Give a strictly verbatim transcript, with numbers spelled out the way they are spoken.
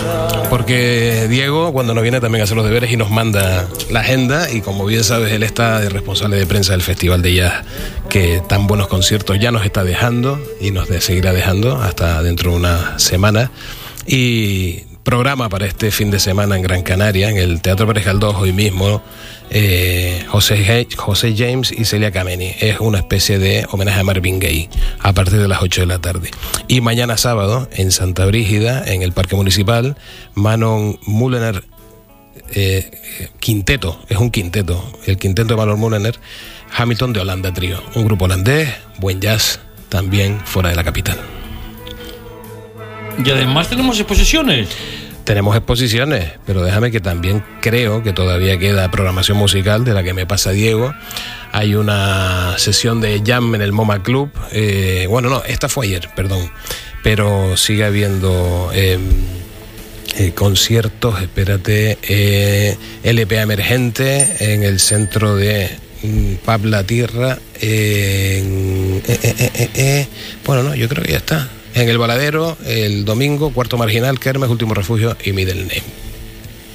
Porque Diego, cuando nos viene, también hace los deberes y nos manda la agenda. Y como bien sabes, él está de responsable de prensa del Festival de Jazz, que tan buenos conciertos ya nos está dejando y nos seguirá dejando hasta dentro de una semana. Y programa para este fin de semana en Gran Canaria, en el Teatro Pérez Galdós, hoy mismo, eh, José, José James y Celia Kameni. Es una especie de homenaje a Marvin Gaye a partir de las ocho de la tarde. Y mañana sábado, en Santa Brígida, en el Parque Municipal, Manon Mullener, eh, quinteto, es un quinteto, el quinteto de Manon Mullener, Hamilton de Holanda Trío, un grupo holandés, buen jazz, también fuera de la capital. Y además tenemos exposiciones. Tenemos exposiciones, pero déjame que también creo que todavía queda programación musical de la que me pasa Diego. Hay una sesión de jam en el MoMA Club. Eh, bueno, no, esta fue ayer, perdón. Pero sigue habiendo eh, eh, conciertos, espérate, eh, L P A Emergente en el centro de mm, Pab La Tierra. Eh, eh, eh, eh, eh. Bueno, no, yo creo que ya está. En el Baladero, el domingo, Cuarto Marginal, Kermes, Último Refugio y Middle Name.